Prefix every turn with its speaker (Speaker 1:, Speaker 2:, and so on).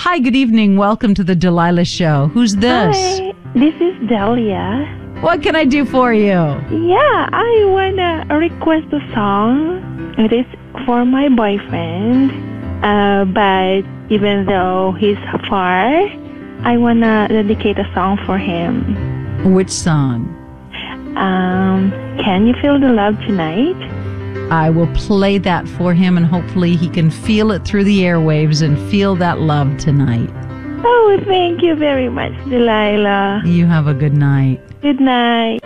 Speaker 1: Hi, good evening. Welcome to the Delilah Show. Who's this?
Speaker 2: Hi, this is Delia.
Speaker 1: What can I do for you?
Speaker 2: Yeah, I wanna request a song. It is for my boyfriend, but even though he's far, I wanna dedicate a song for him.
Speaker 1: Which song?
Speaker 2: Can you feel the love tonight?
Speaker 1: I will play that for him, and hopefully he can feel it through the airwaves and feel that love tonight.
Speaker 2: Oh, thank you very much, Delilah.
Speaker 1: You have a good night.
Speaker 2: Good night.